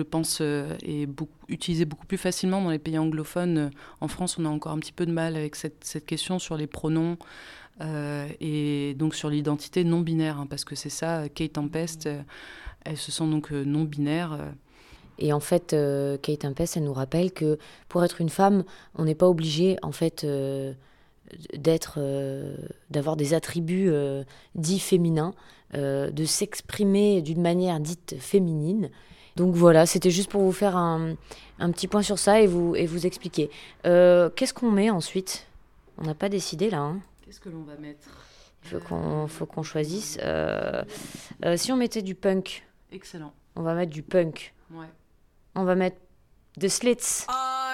je pense, est utilisé beaucoup plus facilement dans les pays anglophones. En France, on a encore un petit peu de mal avec cette question sur les pronoms et donc sur l'identité non binaire, hein, parce que c'est ça, Kate Tempest, elles se sent donc non binaires. Et en fait, Kate Tempest, elle nous rappelle que pour être une femme, on n'est pas obligé, en fait, d'avoir des attributs dits féminins, de s'exprimer d'une manière dite féminine. Donc voilà, c'était juste pour vous faire un petit point sur ça et vous expliquer. Qu'est-ce qu'on met ensuite? On n'a pas décidé là, hein. Qu'est-ce que l'on va mettre? Faut qu'on choisisse. Si on mettait du punk, Excellent. on va mettre du punk. Ouais. On va mettre The Slits.